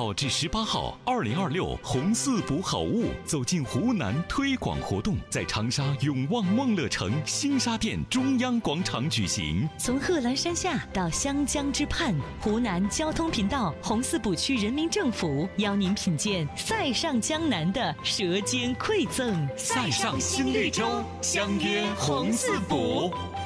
号至18号，2026红四补好物走进湖南推广活动在长沙永旺梦乐城新沙店中央广场举行。 从贺兰山下到湘江之畔，湖南交通频道红四补区人民政府邀您品鉴塞上江南的舌尖馈赠。 塞上新绿洲，相约红四补。